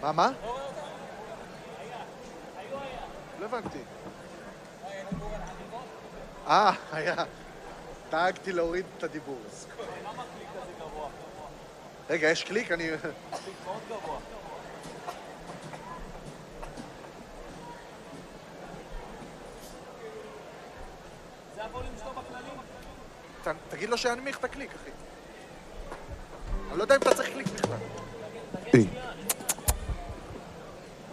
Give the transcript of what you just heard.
מה? לא הבנתי. היה. דאגתי להוריד את הדיבור. רגע, יש קליק? אני... קליק מאוד גבוה. זה הווליום שלו בכללים? תגיד לו שינמיך את הקליק, אחי. אני לא יודע אם אתה צריך קליק בכלל.